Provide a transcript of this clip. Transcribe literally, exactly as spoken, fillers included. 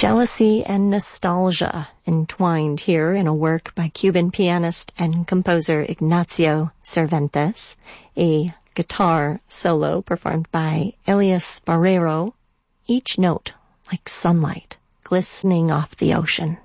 Jealousy and nostalgia entwined here in a work by Cuban pianist and composer Ignacio Cervantes, a guitar solo performed by Elias Barrero, each note like sunlight glistening off the ocean.